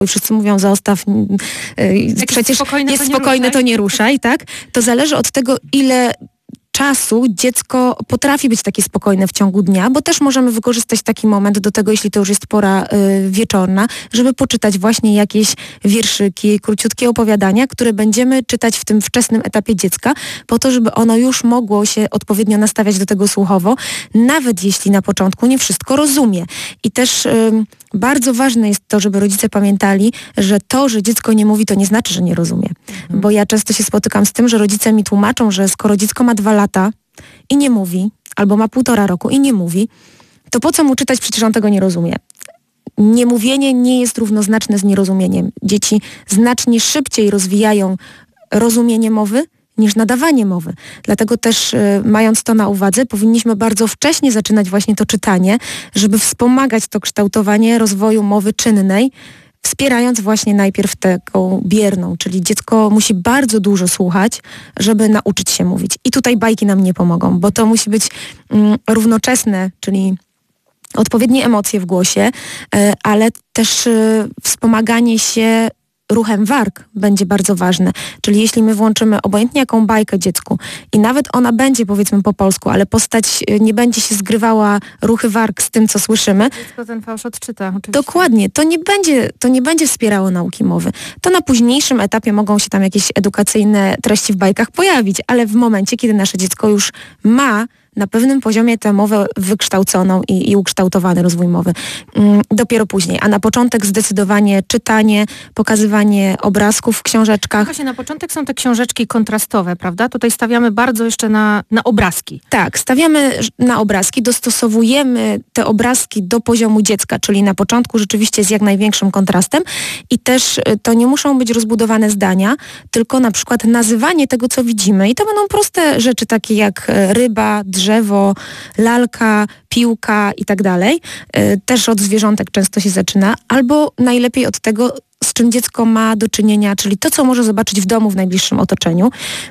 wszyscy mówią zostaw, przecież jest spokojne, to nie ruszaj, tak? To zależy od tego, ile czasu dziecko potrafi być takie spokojne w ciągu dnia, bo też możemy wykorzystać taki moment do tego, jeśli to już jest pora wieczorna, żeby poczytać właśnie jakieś wierszyki, króciutkie opowiadania, które będziemy czytać w tym wczesnym etapie dziecka, po to, żeby ono już mogło się odpowiednio nastawiać do tego słuchowo, nawet jeśli na początku nie wszystko rozumie. I też bardzo ważne jest to, żeby rodzice pamiętali, że to, że dziecko nie mówi, to nie znaczy, że nie rozumie. Bo ja często się spotykam z tym, że rodzice mi tłumaczą, że skoro dziecko ma 2 lata i nie mówi, albo ma 1,5 roku i nie mówi, to po co mu czytać, przecież on tego nie rozumie. Niemówienie nie jest równoznaczne z nierozumieniem. Dzieci znacznie szybciej rozwijają rozumienie mowy niż nadawanie mowy. Dlatego też mając to na uwadze, powinniśmy bardzo wcześnie zaczynać właśnie to czytanie, żeby wspomagać to kształtowanie rozwoju mowy czynnej, wspierając właśnie najpierw taką bierną, czyli dziecko musi bardzo dużo słuchać, żeby nauczyć się mówić. I tutaj bajki nam nie pomogą, bo to musi być równoczesne, czyli odpowiednie emocje w głosie, ale też wspomaganie się ruchem warg będzie bardzo ważne. Czyli jeśli my włączymy obojętnie jaką bajkę dziecku i nawet ona będzie powiedzmy po polsku, ale postać nie będzie się zgrywała ruchy warg z tym, co słyszymy. Dziecko ten fałsz odczyta. Oczywiście. Dokładnie. To nie będzie wspierało nauki mowy. To na późniejszym etapie mogą się tam jakieś edukacyjne treści w bajkach pojawić, ale w momencie, kiedy nasze dziecko już ma na pewnym poziomie tę mowę wykształconą i ukształtowany rozwój mowy. Dopiero później. A na początek zdecydowanie czytanie, pokazywanie obrazków w książeczkach. Właśnie na początek są te książeczki kontrastowe, prawda? Tutaj stawiamy bardzo jeszcze na obrazki. Tak, stawiamy na obrazki, dostosowujemy te obrazki do poziomu dziecka, czyli na początku rzeczywiście z jak największym kontrastem i też to nie muszą być rozbudowane zdania, tylko na przykład nazywanie tego, co widzimy i to będą proste rzeczy takie jak ryba, drzewo, lalka, piłka i tak dalej. Też od zwierzątek często się zaczyna, albo najlepiej od tego, z czym dziecko ma do czynienia, czyli to, co może zobaczyć w domu, w najbliższym otoczeniu.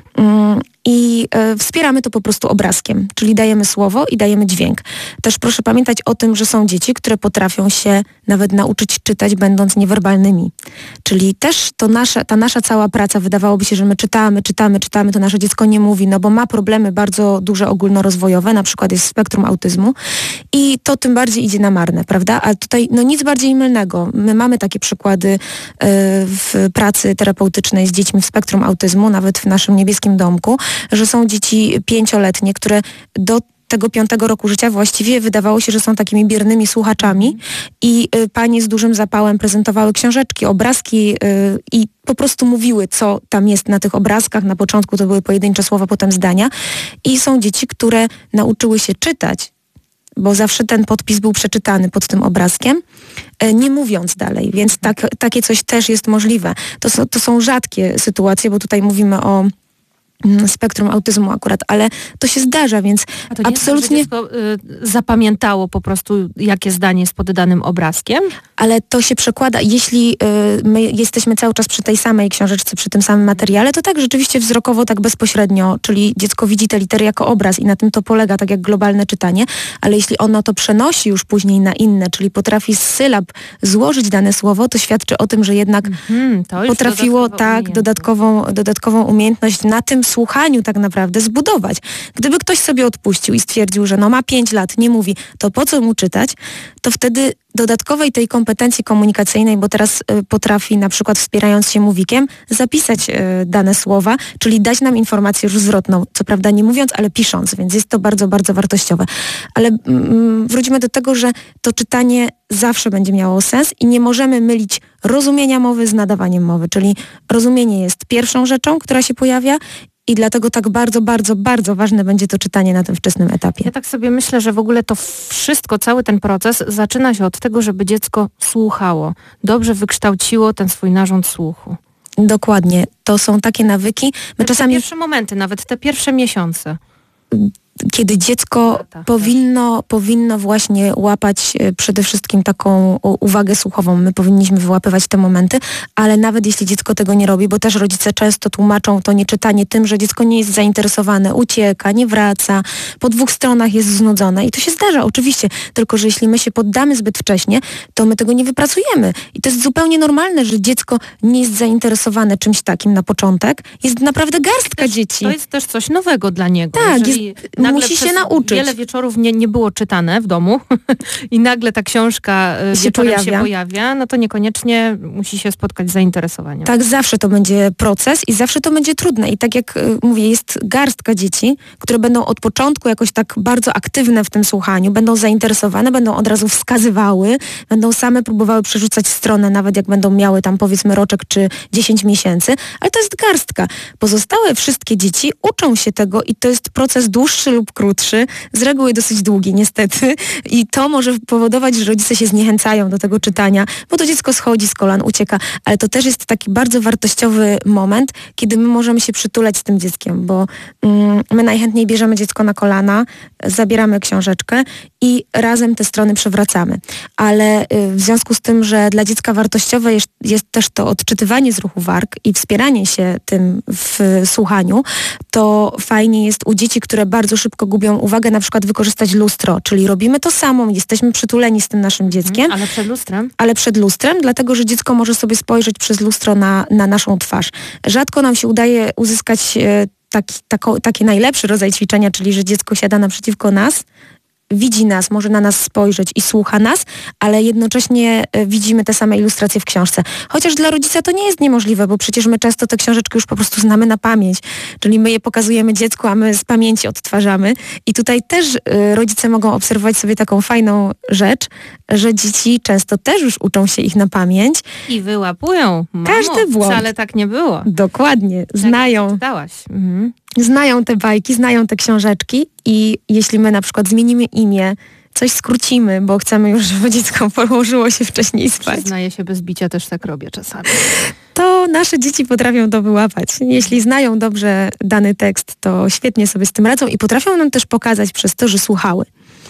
I wspieramy to po prostu obrazkiem, czyli dajemy słowo i dajemy dźwięk. Też proszę pamiętać o tym, że są dzieci, które potrafią się nawet nauczyć czytać, będąc niewerbalnymi. Czyli też ta nasza cała praca, wydawałoby się, że my czytamy, to nasze dziecko nie mówi, no bo ma problemy bardzo duże ogólnorozwojowe, na przykład jest w spektrum autyzmu i to tym bardziej idzie na marne, prawda? A tutaj nic bardziej mylnego. My mamy takie przykłady w pracy terapeutycznej z dziećmi w spektrum autyzmu, nawet w naszym niebieskim domku, że są dzieci 5-letnie, które do tego 5 roku życia właściwie wydawało się, że są takimi biernymi słuchaczami i panie z dużym zapałem prezentowały książeczki, obrazki i po prostu mówiły, co tam jest na tych obrazkach. Na początku to były pojedyncze słowa, potem zdania. I są dzieci, które nauczyły się czytać, bo zawsze ten podpis był przeczytany pod tym obrazkiem, nie mówiąc dalej, więc takie coś też jest możliwe. To są rzadkie sytuacje, bo tutaj mówimy o spektrum autyzmu akurat, ale to się zdarza, więc a to nie absolutnie... jest tak, że dziecko zapamiętało po prostu, jakie zdanie jest pod danym obrazkiem? Ale to się przekłada, jeśli my jesteśmy cały czas przy tej samej książeczce, przy tym samym materiale, to tak rzeczywiście wzrokowo, tak bezpośrednio, czyli dziecko widzi te litery jako obraz i na tym to polega, tak jak globalne czytanie, ale jeśli ono to przenosi już później na inne, czyli potrafi z sylab złożyć dane słowo, to świadczy o tym, że jednak potrafiło dodatkową umiejętność na tym słuchaniu tak naprawdę zbudować. Gdyby ktoś sobie odpuścił i stwierdził, że ma 5 lat, nie mówi, to po co mu czytać, to wtedy dodatkowej tej kompetencji komunikacyjnej, bo teraz potrafi na przykład wspierając się mówikiem zapisać dane słowa, czyli dać nam informację już zwrotną, co prawda nie mówiąc, ale pisząc, więc jest to bardzo, bardzo wartościowe. Ale wróćmy do tego, że to czytanie zawsze będzie miało sens i nie możemy mylić rozumienia mowy z nadawaniem mowy, czyli rozumienie jest pierwszą rzeczą, która się pojawia i dlatego tak bardzo, bardzo, bardzo ważne będzie to czytanie na tym wczesnym etapie. Ja tak sobie myślę, że w ogóle to wszystko, cały ten proces zaczyna się od tego, żeby dziecko słuchało. Dobrze wykształciło ten swój narząd słuchu. Dokładnie. To są takie nawyki. Te pierwsze momenty, nawet te pierwsze miesiące. kiedy dziecko powinno właśnie łapać przede wszystkim taką uwagę słuchową. My powinniśmy wyłapywać te momenty, ale nawet jeśli dziecko tego nie robi, bo też rodzice często tłumaczą to nieczytanie tym, że dziecko nie jest zainteresowane, ucieka, nie wraca, po 2 stronach jest znudzone i to się zdarza oczywiście, tylko że jeśli my się poddamy zbyt wcześnie, to my tego nie wypracujemy. I to jest zupełnie normalne, że dziecko nie jest zainteresowane czymś takim na początek. Jest naprawdę garstka dzieci. To jest też coś nowego dla niego. Tak, musi się nauczyć. Wiele wieczorów nie było czytane w domu i nagle ta książka wieczorem się pojawia, no to niekoniecznie musi się spotkać z zainteresowaniem. Tak, zawsze to będzie proces i zawsze to będzie trudne. I tak jak mówię, jest garstka dzieci, które będą od początku jakoś tak bardzo aktywne w tym słuchaniu, będą zainteresowane, będą od razu wskazywały, będą same próbowały przerzucać stronę, nawet jak będą miały tam powiedzmy roczek czy 10 miesięcy, ale to jest garstka. Pozostałe wszystkie dzieci uczą się tego i to jest proces dłuższy lub krótszy, z reguły dosyć długi niestety i to może powodować, że rodzice się zniechęcają do tego czytania, bo to dziecko schodzi z kolan, ucieka, ale to też jest taki bardzo wartościowy moment, kiedy my możemy się przytulać z tym dzieckiem, bo my najchętniej bierzemy dziecko na kolana, zabieramy książeczkę i razem te strony przewracamy. Ale w związku z tym, że dla dziecka wartościowe jest też to odczytywanie z ruchu warg i wspieranie się tym w słuchaniu, to fajnie jest u dzieci, które bardzo szybko gubią uwagę, na przykład wykorzystać lustro, czyli robimy to samo, jesteśmy przytuleni z tym naszym dzieckiem. Ale przed lustrem? Ale przed lustrem, dlatego że dziecko może sobie spojrzeć przez lustro na naszą twarz. Rzadko nam się udaje uzyskać taki najlepszy rodzaj ćwiczenia, czyli że dziecko siada naprzeciwko nas, widzi nas, może na nas spojrzeć i słucha nas, ale jednocześnie widzimy te same ilustracje w książce. Chociaż dla rodzica to nie jest niemożliwe, bo przecież my często te książeczki już po prostu znamy na pamięć. Czyli my je pokazujemy dziecku, a my z pamięci odtwarzamy. I tutaj też rodzice mogą obserwować sobie taką fajną rzecz, że dzieci często też już uczą się ich na pamięć. I wyłapują. Mamo, każdy błąd. Wcale tak nie było. Dokładnie. Znają. Tak czytałaś. Znają te bajki, znają te książeczki i jeśli my na przykład zmienimy imię, coś skrócimy, bo chcemy już, żeby dziecko położyło się wcześniej spać. Przyznaję się, bez bicia też tak robię czasami. To nasze dzieci potrafią to wyłapać. Jeśli znają dobrze dany tekst, to świetnie sobie z tym radzą i potrafią nam też pokazać przez to, że słuchały.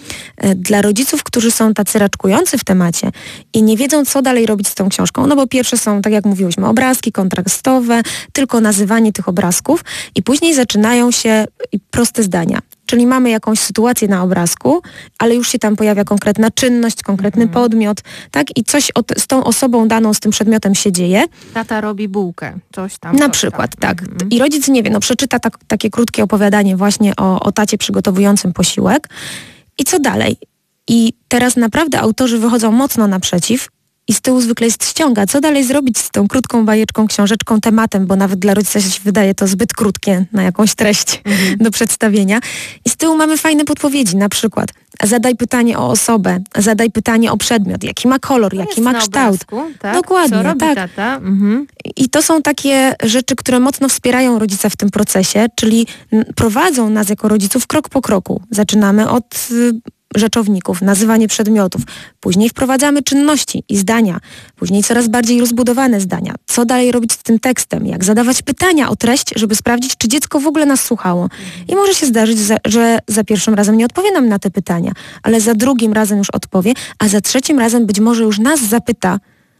Dla rodziców, którzy są tacy raczkujący w temacie i nie wiedzą, co dalej robić z tą książką, no bo pierwsze są, tak jak mówiłyśmy, obrazki kontrastowe, tylko nazywanie tych obrazków i później zaczynają się proste zdania. Czyli mamy jakąś sytuację na obrazku, ale już się tam pojawia konkretna czynność, konkretny podmiot, tak? I coś z tą osobą daną, z tym przedmiotem się dzieje. Tata robi bułkę, coś tam. Na przykład, tak. I rodzic nie wie, przeczyta takie krótkie opowiadanie właśnie o tacie przygotowującym posiłek. I co dalej? I teraz naprawdę autorzy wychodzą mocno naprzeciw i z tyłu zwykle jest ściąga. Co dalej zrobić z tą krótką bajeczką, książeczką, tematem, bo nawet dla rodzica się wydaje to zbyt krótkie na jakąś treść do przedstawienia. I z tyłu mamy fajne podpowiedzi, na przykład zadaj pytanie o osobę, zadaj pytanie o przedmiot, jaki ma kolor, jaki ma kształt. Obrazku, tak? Dokładnie, co robi tak. Tata? I to są takie rzeczy, które mocno wspierają rodzica w tym procesie, czyli prowadzą nas jako rodziców krok po kroku. Zaczynamy od rzeczowników, nazywanie przedmiotów. Później wprowadzamy czynności i zdania. Później coraz bardziej rozbudowane zdania. Co dalej robić z tym tekstem? Jak zadawać pytania o treść, żeby sprawdzić, czy dziecko w ogóle nas słuchało. I może się zdarzyć, że za pierwszym razem nie odpowie nam na te pytania, ale za drugim razem już odpowie, a za trzecim razem być może już nas zapyta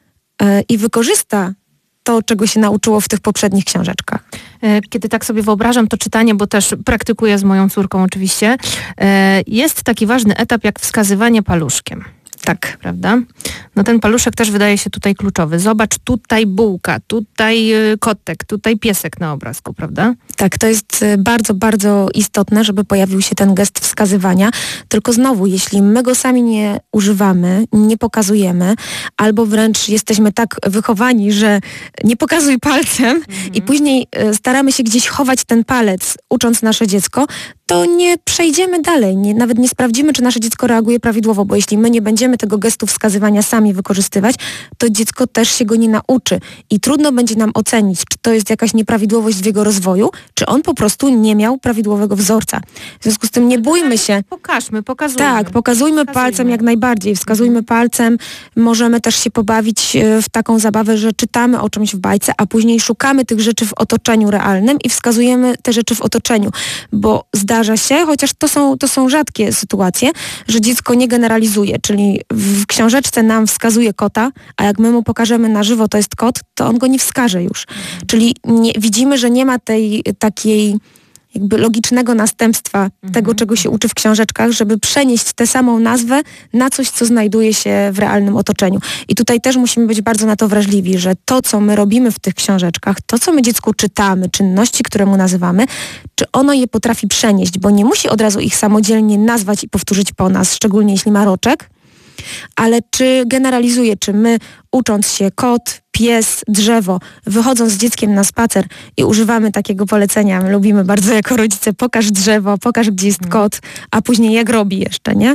i wykorzysta to, czego się nauczyło w tych poprzednich książeczkach. Kiedy tak sobie wyobrażam to czytanie, bo też praktykuję z moją córką oczywiście, jest taki ważny etap jak wskazywanie paluszkiem. Tak. Prawda? No ten paluszek też wydaje się tutaj kluczowy. Zobacz, tutaj bułka, tutaj kotek, tutaj piesek na obrazku, prawda? Tak, to jest bardzo, bardzo istotne, żeby pojawił się ten gest wskazywania. Tylko znowu, jeśli my go sami nie używamy, nie pokazujemy, albo wręcz jesteśmy tak wychowani, że nie pokazuj palcem i później staramy się gdzieś chować ten palec, ucząc nasze dziecko, to nie przejdziemy dalej, nawet nie sprawdzimy, czy nasze dziecko reaguje prawidłowo, bo jeśli my nie będziemy tego gestu wskazywania sami wykorzystywać, to dziecko też się go nie nauczy i trudno będzie nam ocenić, czy to jest jakaś nieprawidłowość w jego rozwoju, czy on po prostu nie miał prawidłowego wzorca. W związku z tym nie bójmy się. Pokazujmy. Tak, pokazujmy palcem jak najbardziej, wskazujmy palcem. Możemy też się pobawić w taką zabawę, że czytamy o czymś w bajce, a później szukamy tych rzeczy w otoczeniu realnym i wskazujemy te rzeczy w otoczeniu, bo zdarza zdarza się, chociaż to są rzadkie sytuacje, że dziecko nie generalizuje, czyli w książeczce nam wskazuje kota, a jak my mu pokażemy na żywo, to jest kot, to on go nie wskaże już. Czyli widzimy, że nie ma tej takiej jakby logicznego następstwa tego, czego się uczy w książeczkach, żeby przenieść tę samą nazwę na coś, co znajduje się w realnym otoczeniu. I tutaj też musimy być bardzo na to wrażliwi, że to, co my robimy w tych książeczkach, to, co my dziecku czytamy, czynności, które mu nazywamy, czy ono je potrafi przenieść, bo nie musi od razu ich samodzielnie nazwać i powtórzyć po nas, szczególnie jeśli ma roczek, ale czy generalizuje, czy my ucząc się kot, pies, drzewo, wychodząc z dzieckiem na spacer i używamy takiego polecenia, my lubimy bardzo jako rodzice, pokaż drzewo, pokaż gdzie jest kot, a później jak robi jeszcze, nie?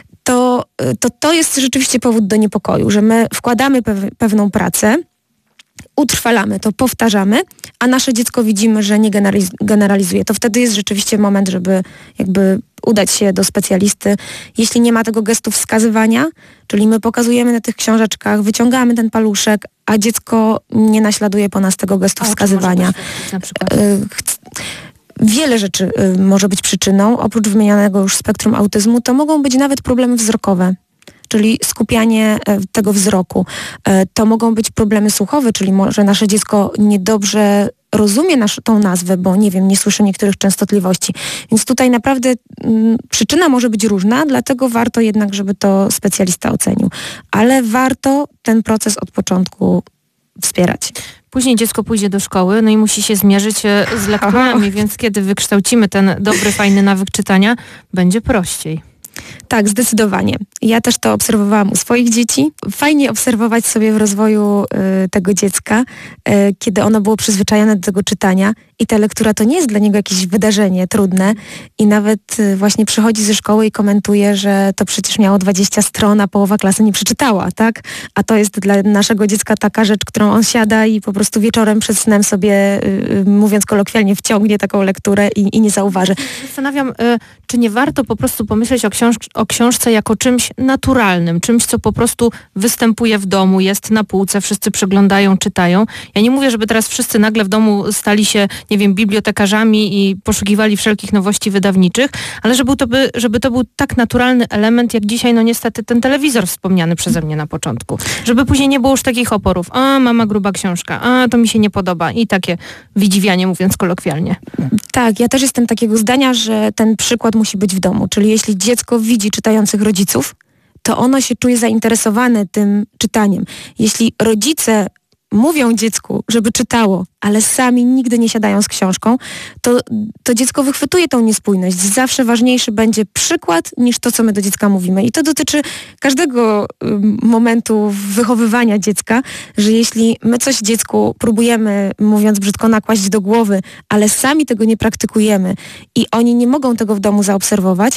To jest rzeczywiście powód do niepokoju, że my wkładamy pewną pracę, utrwalamy to, powtarzamy, a nasze dziecko widzimy, że nie generalizuje. To wtedy jest rzeczywiście moment, żeby jakby udać się do specjalisty. Jeśli nie ma tego gestu wskazywania, czyli my pokazujemy na tych książeczkach, wyciągamy ten paluszek, a dziecko nie naśladuje po nas tego gestu wskazywania. Na przykład? Wiele rzeczy może być przyczyną. Oprócz wymienionego już spektrum autyzmu, to mogą być nawet problemy wzrokowe, czyli skupianie tego wzroku. To mogą być problemy słuchowe, czyli może nasze dziecko niedobrze rozumie tą nazwę, bo nie wiem, nie słyszy niektórych częstotliwości. Więc tutaj naprawdę przyczyna może być różna, dlatego warto jednak, żeby to specjalista ocenił. Ale warto ten proces od początku wspierać. Później dziecko pójdzie do szkoły, no i musi się zmierzyć z lekturami, więc kiedy wykształcimy ten dobry, fajny nawyk czytania, będzie prościej. Tak, zdecydowanie. Ja też to obserwowałam u swoich dzieci. Fajnie obserwować sobie w rozwoju tego dziecka, kiedy ono było przyzwyczajone do tego czytania i ta lektura to nie jest dla niego jakieś wydarzenie trudne i nawet właśnie przychodzi ze szkoły i komentuje, że to przecież miało 20 stron, a połowa klasy nie przeczytała, tak? A to jest dla naszego dziecka taka rzecz, którą on siada i po prostu wieczorem przed snem sobie, mówiąc kolokwialnie, wciągnie taką lekturę i nie zauważy. Zastanawiam, czy nie warto po prostu pomyśleć o książce jako czymś naturalnym, czymś, co po prostu występuje w domu, jest na półce, wszyscy przeglądają, czytają. Ja nie mówię, żeby teraz wszyscy nagle w domu stali się, nie wiem, bibliotekarzami i poszukiwali wszelkich nowości wydawniczych, ale żeby to był tak naturalny element, jak dzisiaj, no niestety, ten telewizor wspomniany przeze mnie na początku. Żeby później nie było już takich oporów. A, mama gruba książka, a, to mi się nie podoba. I takie wydziwianie, mówiąc kolokwialnie. Tak, ja też jestem takiego zdania, że ten przykład musi być w domu. Czyli jeśli dziecko widzi czytających rodziców, to ono się czuje zainteresowane tym czytaniem. Jeśli rodzice mówią dziecku, żeby czytało, ale sami nigdy nie siadają z książką, to dziecko wychwytuje tą niespójność. Zawsze ważniejszy będzie przykład niż to, co my do dziecka mówimy. I to dotyczy każdego momentu wychowywania dziecka, że jeśli my coś dziecku próbujemy, mówiąc brzydko, nakłaść do głowy, ale sami tego nie praktykujemy i oni nie mogą tego w domu zaobserwować,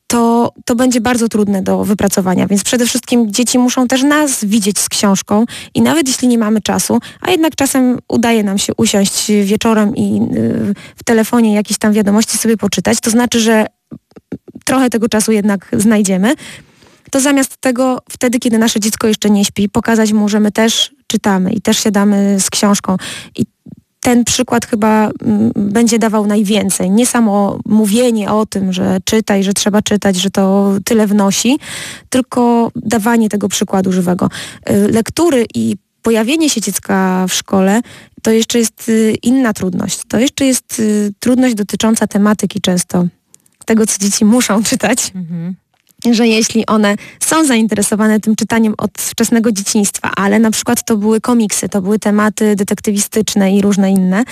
to będzie bardzo trudne do wypracowania. Więc przede wszystkim dzieci muszą też nas widzieć z książką i nawet jeśli nie mamy czasu, a jednak czasem udaje nam się usiąść wieczorem i w telefonie jakieś tam wiadomości sobie poczytać, to znaczy, że trochę tego czasu jednak znajdziemy, to zamiast tego wtedy, kiedy nasze dziecko jeszcze nie śpi, pokazać mu, że my też czytamy i też siadamy z książką. I ten przykład chyba będzie dawał najwięcej. Nie samo mówienie o tym, że czytaj, że trzeba czytać, że to tyle wnosi, tylko dawanie tego przykładu żywego. Lektury i pojawienie się dziecka w szkole to jeszcze jest inna trudność. To jeszcze jest trudność dotycząca tematyki często. Tego, co dzieci muszą czytać. Że jeśli one są zainteresowane tym czytaniem od wczesnego dzieciństwa, ale na przykład to były komiksy, to były tematy detektywistyczne i różne inne,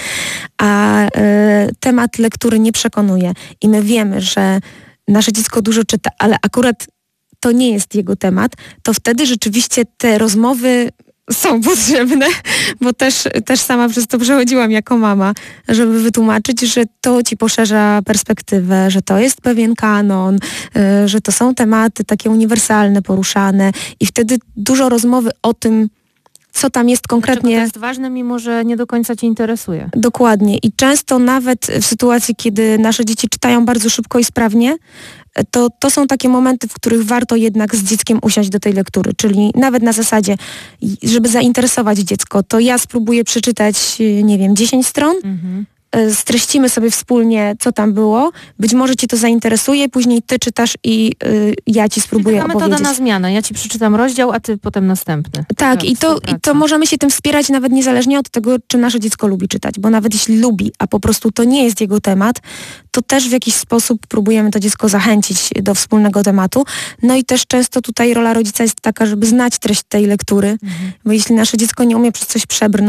a temat lektury nie przekonuje i my wiemy, że nasze dziecko dużo czyta, ale akurat to nie jest jego temat, to wtedy rzeczywiście te rozmowy są potrzebne, bo też sama przez to przechodziłam jako mama, żeby wytłumaczyć, że to ci poszerza perspektywę, że to jest pewien kanon, że to są tematy takie uniwersalne, poruszane i wtedy dużo rozmowy o tym, co tam jest konkretnie. Dlaczego to jest ważne, mimo że nie do końca ci interesuje. Dokładnie. I często nawet w sytuacji, kiedy nasze dzieci czytają bardzo szybko i sprawnie, to są takie momenty, w których warto jednak z dzieckiem usiąść do tej lektury. Czyli nawet na zasadzie, żeby zainteresować dziecko, to ja spróbuję przeczytać, nie wiem, 10 stron, streścimy sobie wspólnie, co tam było. Być może cię to zainteresuje, później ty czytasz i ja ci spróbuję opowiedzieć. Metoda na zmianę. Ja ci przeczytam rozdział, a ty potem następny. Tak, i to możemy się tym wspierać nawet niezależnie od tego, czy nasze dziecko lubi czytać, bo nawet jeśli lubi, a po prostu to nie jest jego temat, to też w jakiś sposób próbujemy to dziecko zachęcić do wspólnego tematu. No i też często tutaj rola rodzica jest taka, żeby znać treść tej lektury, bo jeśli nasze dziecko nie umie przez coś przebrnąć,